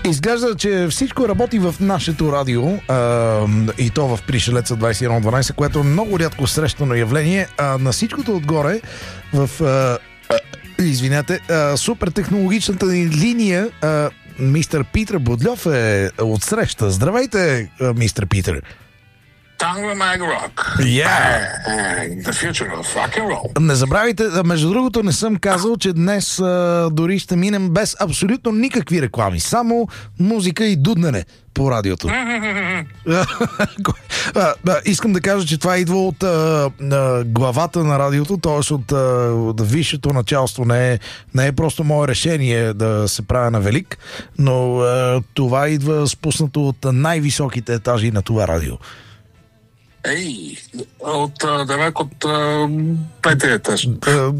Изглежда, че всичко работи в нашето радио и то в Пришелеца 2112, което е много рядко срещано явление. На всичкото отгоре в супер технологичната ни линия мистер Питър Будлев е отсреща. Здравейте, мистер Питър. Tangler Mag Rock. The future of rock and roll. Не забравяйте, между другото не съм казал, че днес дори ще минем без абсолютно никакви реклами. Само музика и дуднене по радиото. Искам да кажа, че това идва от главата на радиото, т.е. от висшето началство. Не е просто мое решение да се правя на велик, но това идва спуснато от най-високите етажи на това радио. От петия етаж.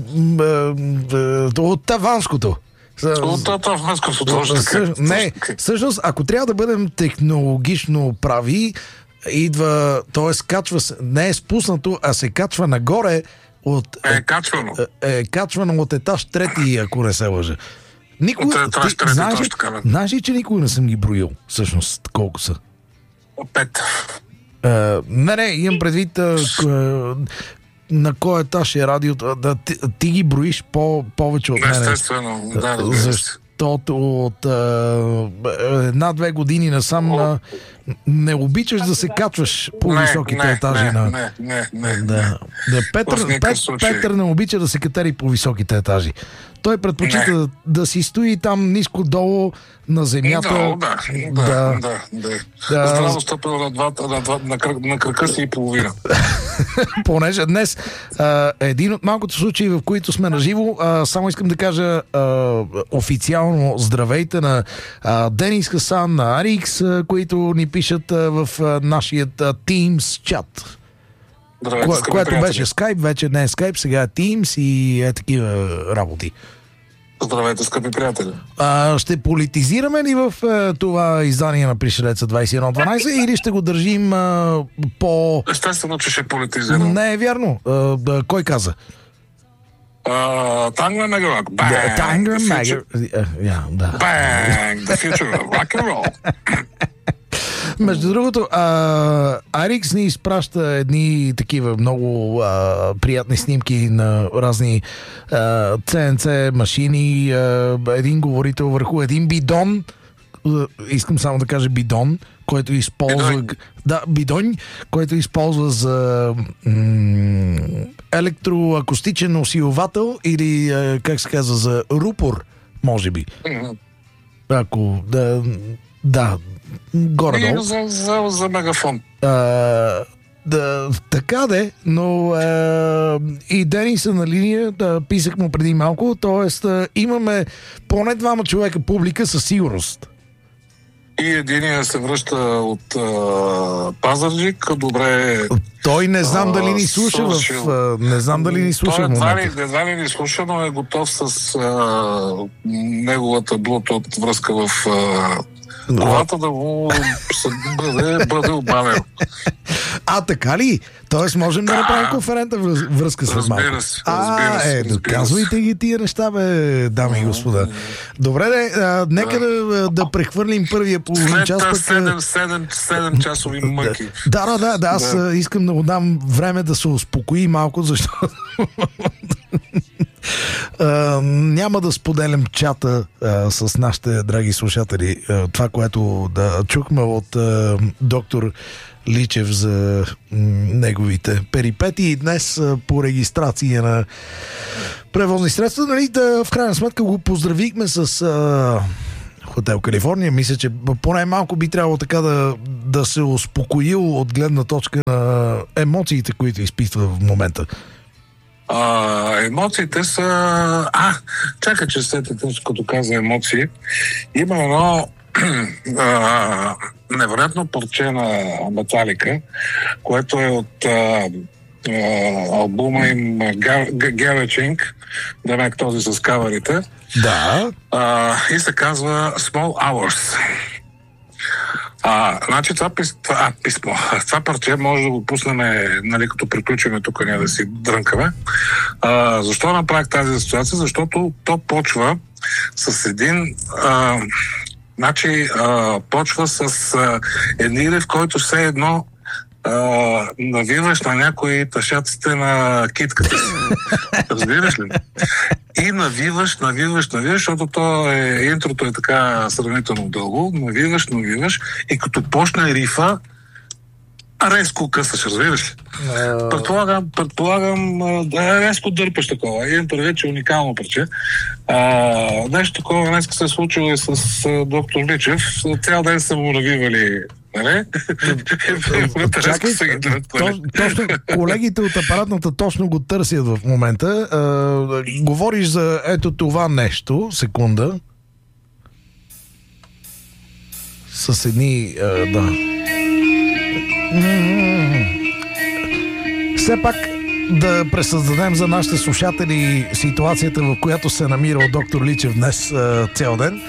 От таванското. От таванското. Не, всъщност, ако трябва да бъдем технологично прави, идва, т.е. качва се, не е спуснато, а се качва нагоре от... качвано. Качвано от етаж трети, ако не се лъжа. Знаеш ли, че никога не съм ги броил, всъщност, колко са? 5. Не, имам предвид на кой етаж е радиото. Ти ги броиш повече от мен. Естествено, да. Защото от 1-2 години насам не обичаш да се качваш по високите етажи. Петър не обича да се катери по високите етажи. Той предпочита да си стои там ниско долу на земята. Здраво стъпил на крака си и половина. Понеже днес един от малкото случаи, в които сме наживо, само искам да кажа официално здравейте на Денис Хасан, на Арикс, които ни пишат в нашия Teams чат. Което беше Skype, вече не е Skype, сега е Teams и е такива работи. Здравейте, скъпи приятели. Ще политизираме ли в това издание на Пришелеца 2112 или ще го държим по... Естествено, че ще политизираме. Не е вярно. Кой каза? Tangler Mag Rock. Tangler Mag... Bang! The future of rock and roll. Между другото, Арикс ни изпраща едни такива много приятни снимки на разни CNC машини, един говорител върху един бидон, искам само да кажа бидон, който използва... бидон, който използва за електроакустичен усилвател или, как се казва, за рупор, може би. Ако... горе-долу. За мегафон. Така де, но и Денис на линия, писах му преди малко, т.е. имаме поне 2 човека публика със сигурност. И единия се връща от Пазарджик, добре... Той не знам дали ни слуша не знам дали ни слуша в момента. Едва ли ни слуша, но е готов с неговата Bluetooth връзка в колата да му бъде обаден. Така ли? Тоест можем да направим конферентна връзка с малко. Разбира се. Доказвайте ги тия неща, бе, дами и господа. Добре, нека да прехвърлим първия половин час. 7 часови мъки. Да, аз искам да му дам време да се успокои малко, защото няма да споделям чата с нашите драги слушатели. Това, което чухме от доктор Личев за неговите перипетии днес по регистрация на превозни средства. Нали, в крайна сметка го поздравихме с Хотел Калифорния. Мисля, че поне малко би трябвало така да се успокоил от гледна точка на емоциите, които изпитва в момента. Емоциите са... чакай, че като каза емоции. Има едно невероятно парче на Металика, което е от албума им Garaging, демек този с каверите. Да. И се казва Small Hours. Значи това писмо. Това парче може да го пуснем, нали, като приключиме тук, ние да си дрънкаме. Защо направих тази ситуация? Защото то почва с един Значи, почва с един рев, който все едно навиваш на някои тъшаците на китката си. Разбираш ли? И навиваш, защото интрото е така сравнително дълго. Навиваш и като почне рифа, резко късаш, разбираш ли? Предполагам, резко дърпаш такова. Имам предвид, че уникално парче. Нещо такова днес се е случило и с доктор Личев. Цял ден са му навивали. Чакай, точно колегите от апаратната точно го търсят в момента. Говориш за ето това нещо. Секунда. С едни... да. Все пак да пресъздадем за нашите слушатели ситуацията, в която се е намирал доктор Личев днес цял ден.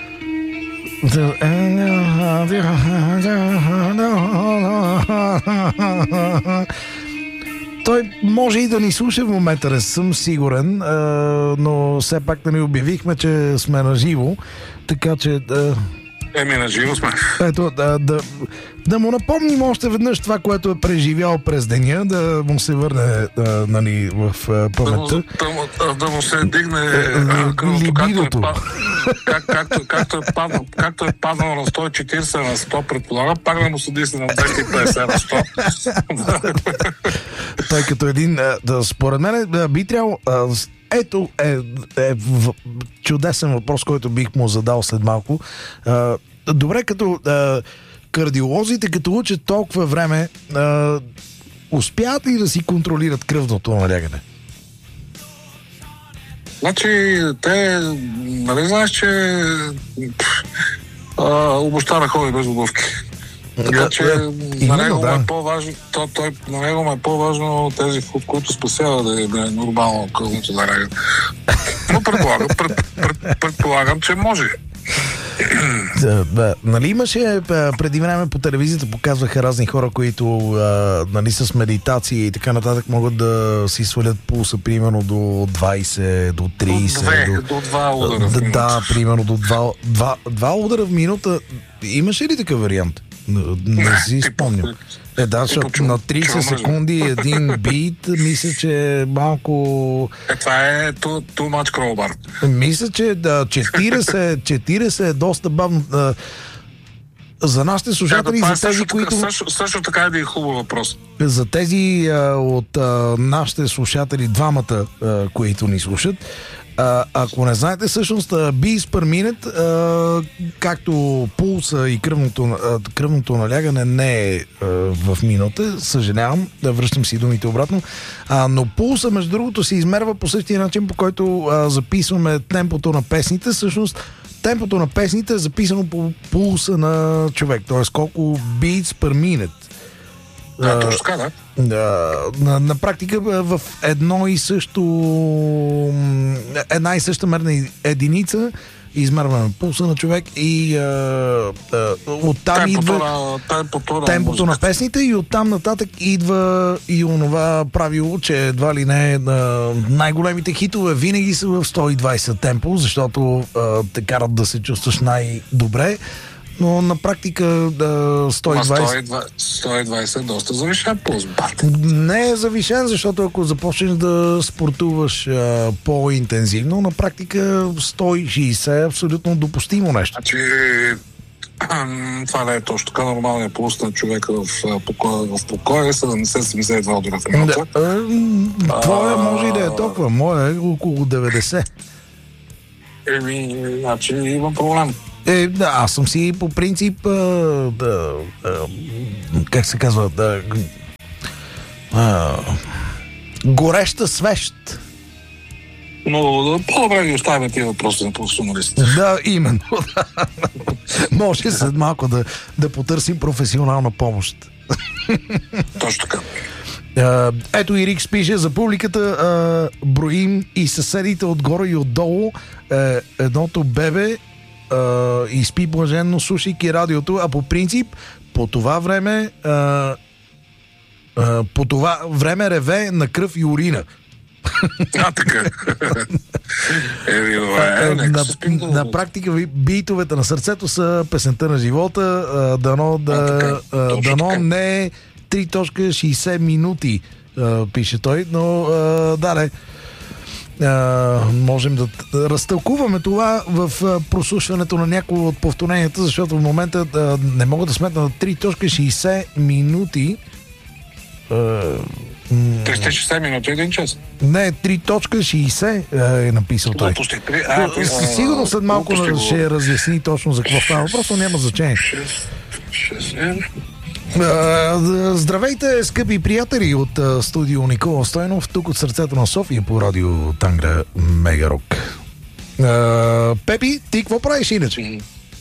Той може и да ни слуша в момента, не съм сигурен, но все пак да ни обявихме, че сме на живо, така че... на живо сме. Ето, да му напомним още веднъж това, което е преживял през деня, да му се върне нали, в паметта. Да му се дигне либидото. Както е паднало на 140 на 100, предполагам, пак да му се дисне на 250 на 100. Той като един... според мен би трябвало... Ето е чудесен въпрос, който бих му задал след малко. Добре, като кардиолозите, като учат толкова време, успяват ли да си контролират кръвното налягане? Значи, те, нали знаеш, че обощана ходи без обувки. Така че на него му е по-важно, на него му е по-важно тези, които спасява да е нормално кръвното налягане. Но предполагам, че може. Нали имаше преди време по телевизията, показваха разни хора, които нали, с медитации и така нататък могат да си свалят пулса примерно до 20, до 30. До 2 удара в минута. Да, примерно до 2 удара в минута. Имаше ли такъв вариант? Не си спомням. Да, защото на 30 секунди един бит, мисля, че е малко... Това е too much crowbar. Мисля, че 40 е доста бавно. За нашите слушатели, за тези, които... Също така е да е хубав въпрос. За тези от нашите слушатели, двамата, които ни слушат, ако не знаете, всъщност beats per minute, както пулса и кръвното налягане не е в минута, съжалявам, да връщам си думите обратно, но пулса, между другото, се измерва по същия начин, по който записваме темпото на песните. Всъщност темпото на песните е записано по пулса на човек, т.е. колко beats per minute. Точно така, да. На практика в една и съща мерна единица измерваме пулса на човек и оттам идва темпото на песните и оттам нататък идва и онова правило, че едва ли не най-големите хитове винаги са в 120 темпо, защото те карат да се чувстваш най-добре. Но на практика 120 е доста завишен пулс. Не е завишен, защото ако започнеш да спортуваш по-интензивно, на практика 160 е абсолютно допустимо нещо. Значи, това не е точно така. Нормалният пулс на човека в покоя е 70-72 удара в минута. Твоя може и да е толкова. Моя е около 90. Значи има проблем. Да, аз съм си по принцип как се казва, гореща свещ. Но по-добре ги оставяме тия въпроси на професионалистите. Да, именно. Може след малко да потърсим професионална помощ. Точно така. Ето и Рикс пише за публиката, броим и съседите отгоре и отдолу, едното бебе и спи блаженно, слушайки радиото, а по принцип по това време реве на кръв и урина. Така. На практика битовете на сърцето са песента на живота. Дано не 3.60 минути, пише той, но да, можем да разтълкуваме това в прослушването на някои от повторенията, защото в момента не мога да сметна 3.60 минути. 360 минути, 1 час. Не, 3.60 е написал той. Сигурно след малко ще разясни точно за какво става. Просто няма значение. Здравейте, скъпи приятели от студио Никола Стойнов, тук от сърцето на София по радио Тангра Мегарок. Пепи, ти какво правиш иначе?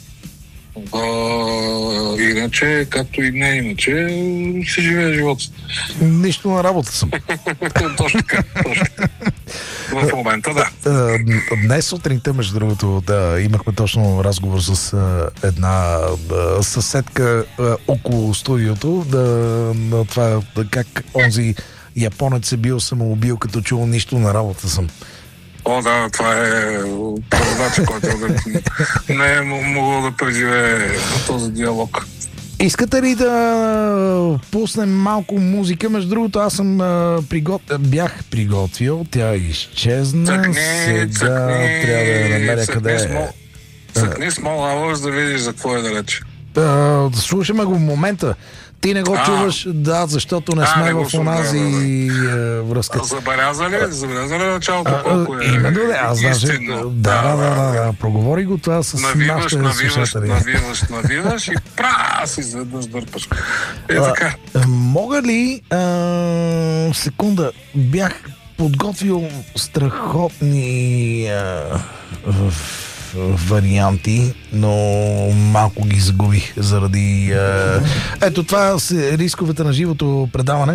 Иначе, както и не иначе, си живее живота. Нищо на работа съм. Точно така. В момента, да. Днес сутринта, между другото, имахме точно разговор с една съседка около студиото, на това как онзи японец е бил самоубил, като чул нищо на работа съм. О, да, това е преводач, който не е могъл да преживее този диалог. Искате ли да пуснем малко музика? Между другото, аз съм бях приготвил, тя изчезна. Сега трябва да я намеря къде е. Цъкни Small Hours да видиш за какво е далеч. Слушаме го в момента. Ти не го чуваш, защото не сме в онази връзка. Забелязали началото колко е истинно. Да, проговори го това с нашите слушатели. Навиваш и прас изведнъж дърпаш. Така. Мога ли секунда, бях подготвил страхотни варианти, но малко ги загубих заради... Ето това са рисковете на живото предаване.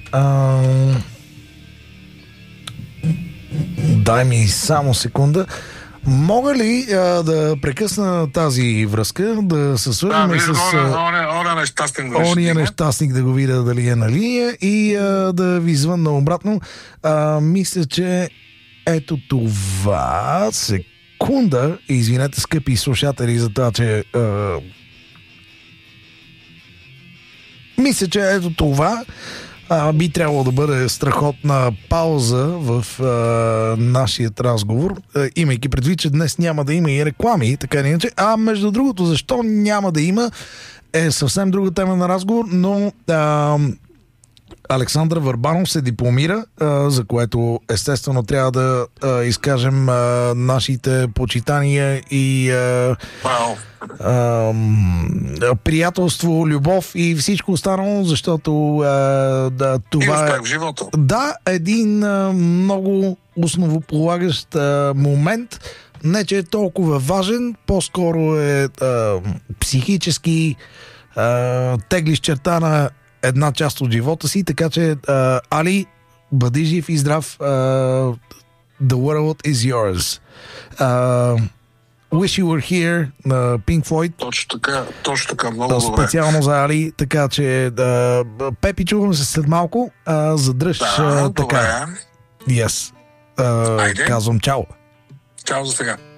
Дай ми само секунда. Мога ли да прекъсна тази връзка, да се свържем с... Ония нещастник да го видя дали е на линия и да ви звънна обратно. Мисля, че ето това... Секунда, извинете, скъпи слушатели, за това, че мисля, че ето това би трябвало да бъде страхотна пауза в нашия разговор, имайки предвид, че днес няма да има и реклами, така или иначе. Между другото, защо няма да има, е съвсем друга тема на разговор, но Александър Върбанов се дипломира, за което естествено трябва да изкажем нашите почитания и приятелство, любов и всичко останало, защото това е един много основополагащ момент. Не, че е толкова важен, по-скоро е психически теглиш черта на една част от живота си, така че Али, бъди жив и здрав. The world is yours. Wish You Were Here на Pink Floyd. Точно така, много добре. Специално за Али, така че Пепи, чувам се след малко. Задръж така. Добре. Yes. Казвам чао. Чао за сега.